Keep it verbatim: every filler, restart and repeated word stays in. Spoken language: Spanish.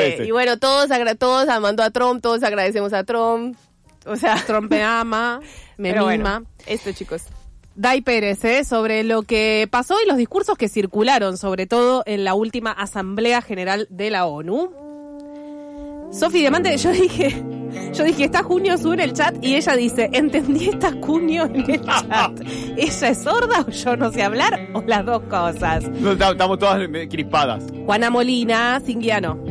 agradece. Y bueno, todos, agra- todos amando a Trump, todos agradecemos a Trump. O sea, Trump me ama, me pero mima. bueno, esto, chicos. Dai Pérez, ¿eh? Sobre lo que pasó y los discursos que circularon, sobre todo en la última Asamblea General de la ONU. Sofi Diamante, yo dije, yo dije, está Junio sube en el chat y ella dice, entendí, está Junio en el chat. ¿Ella es sorda o yo no sé hablar o las dos cosas? No, estamos todas crispadas. Juana Molina, Cinguiano.